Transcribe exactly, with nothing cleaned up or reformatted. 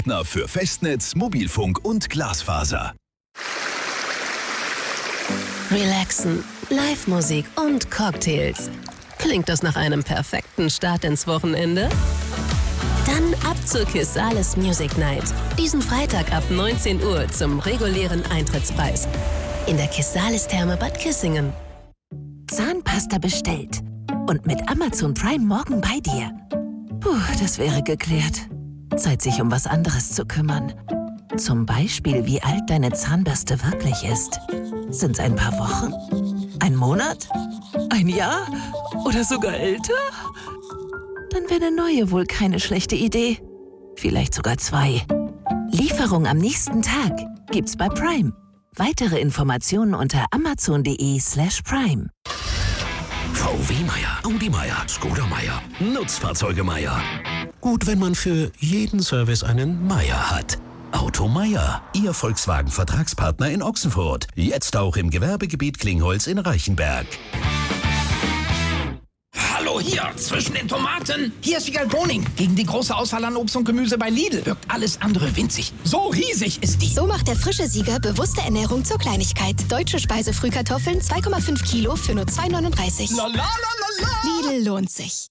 Na, für Festnetz, Mobilfunk und Glasfaser. Relaxen, Live-Musik und Cocktails. Klingt das nach einem perfekten Start ins Wochenende? Dann ab zur Kissales Music Night. Diesen Freitag ab neunzehn Uhr zum regulären Eintrittspreis. In der Kissales Therme Bad Kissingen. Zahnpasta bestellt. Und mit Amazon Prime morgen bei dir. Puh, das wäre geklärt. Zeit, sich um was anderes zu kümmern. Zum Beispiel, wie alt deine Zahnbürste wirklich ist. Sind's ein paar Wochen? Ein Monat? Ein Jahr? Oder sogar älter? Dann wäre eine neue wohl keine schlechte Idee. Vielleicht sogar zwei. Lieferung am nächsten Tag gibt's bei Prime. Weitere Informationen unter amazon.de slash prime. V W Meier, Audi Meier, Skoda Meier, Nutzfahrzeuge Meier. Gut, wenn man für jeden Service einen Meier hat. Auto Meier, Ihr Volkswagen-Vertragspartner in Ochsenfurt. Jetzt auch im Gewerbegebiet Klingholz in Reichenberg. Hallo hier, zwischen den Tomaten. Hier ist Wiegald Boning. Gegen die große Auswahl an Obst und Gemüse bei Lidl wirkt alles andere winzig. So riesig ist die. So macht der frische Sieger bewusste Ernährung zur Kleinigkeit. Deutsche Speisefrühkartoffeln zwei Komma fünf Kilo für nur zwei neununddreißig. La, la, la, la, la. Lidl lohnt sich.